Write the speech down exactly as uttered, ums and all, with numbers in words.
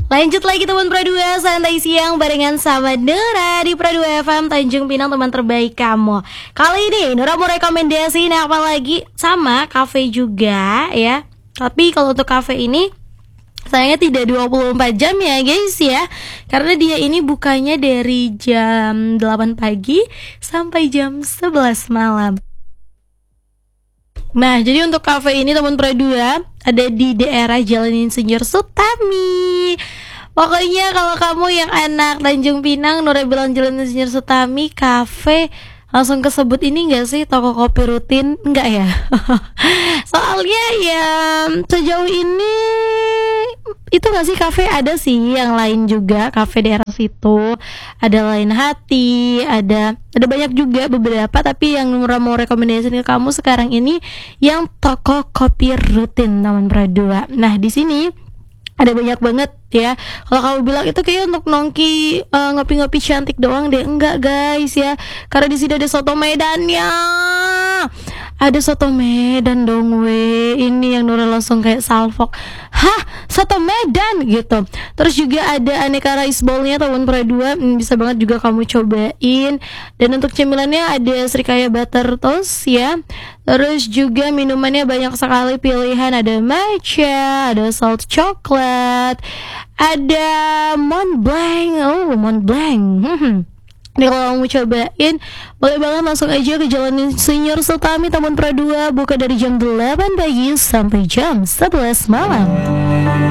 Lanjut lagi teman Pro dua, santai siang barengan sama Nura di Pro dua F M Tanjung Pinang, teman terbaik kamu. Kali ini Nura mau rekomendasiin apa lagi? Sama kafe juga ya. Tapi kalau untuk kafe ini sayangnya tidak dua puluh empat jam ya guys ya. Karena dia ini bukanya dari jam delapan pagi sampai jam sebelas malam. Nah, jadi untuk kafe ini teman Pro dua ada di daerah Jalan Insinyur Sutami. Pokoknya kalau kamu yang anak Tanjung Pinang, Nura bilang Jalan Insinyur Sutami kafe, langsung kesebut ini enggak sih toko kopi rutin? Enggak ya? Soalnya ya sejauh ini itu nggak sih kafe, ada sih yang lain juga kafe daerah situ, ada Lain Hati, ada ada banyak juga beberapa, tapi yang Nura mau rekomendasiin ke kamu sekarang ini yang toko kopi rutin teman Pro dua. Nah di sini ada banyak banget ya. Kalau kamu bilang itu kayak untuk nongki uh, ngopi-ngopi cantik doang deh, enggak guys ya, karena di sini ada soto Medannya. Ada soto Medan dong we. Ini yang Nura langsung kayak salfok. Hah, soto Medan gitu. Terus juga ada aneka rice bowl-nya teman Pro dua, hmm, bisa banget juga kamu cobain. Dan untuk cemilannya ada Srikaya butter toast ya. Terus juga minumannya banyak sekali pilihan, ada matcha, ada salt chocolate, ada Mont Blanc. Oh, Mont Blanc. Hmm. Nih kalau mau cobain, boleh banget langsung aja ke Jalan Insinyur Sutami Taman Pro dua, buka dari jam delapan pagi sampai jam sebelas malam.